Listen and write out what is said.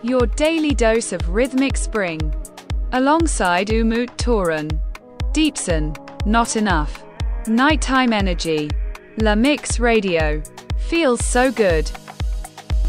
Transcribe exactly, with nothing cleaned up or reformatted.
Your daily dose of rhythmic spring. Alongside Umut Toran. Deepson. Not enough. Nighttime energy. La Mix Radio. Feels so good.